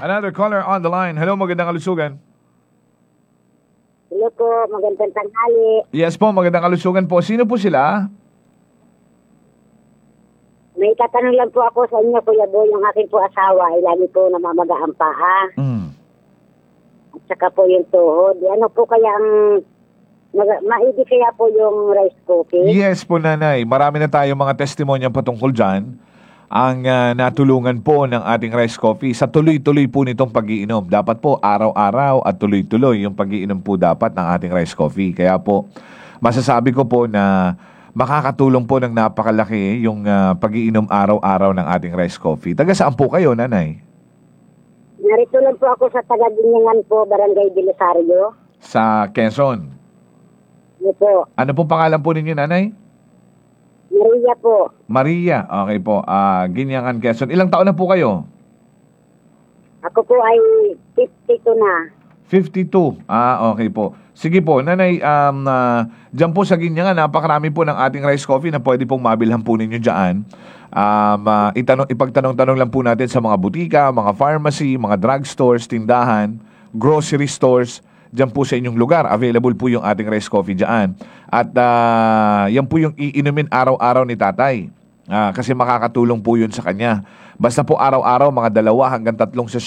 Another caller on the line. Hello, magandang kalusugan. Hello po, magandang tanghali. Yes po, magandang kalusugan po. Sino po sila? May tatanong lang po ako sa inyo, Kuya Boy, yung aking po asawa ay lagi po namamaga ang paa. At saka po yung tuhod. Ano po kaya ang maigi kaya po yung rice cooking? Yes po, nanay. Marami na tayong mga testimonya patungkol dyan. Ang natulungan po ng ating rice coffee sa tuloy-tuloy po nitong pag-iinom. Dapat po araw-araw at tuloy-tuloy yung pag-iinom po dapat ng ating rice coffee. Kaya po, masasabi ko po na makakatulong po ng napakalaki yung pag-iinom araw-araw ng ating rice coffee. Taga saan po kayo, nanay? Narito lang po ako sa Taga-Binyangan po, Barangay Belisario. Sa Quezon. Ano po? Ano pong pangalan po ninyo, nanay? Maria po. Maria. Okay po. Ginyangan, Quezon. Ilang taon na po kayo? Ako po ay 52 na. 52. Okay po. Sige po, nanay, dyan po sa Ginyangan, napakarami po ng ating rice coffee na pwede pong mabilhan po ninyo dyan. Ipagtanong-tanong lang po natin sa mga butika, mga pharmacy, mga drugstores, tindahan, grocery stores, dyan po sa inyong lugar. Available po yung ating rice coffee dyan. At yan po yung iinumin araw-araw ni tatay. Kasi makakatulong po yun sa kanya. Basta po araw-araw, mga 2 hanggang 3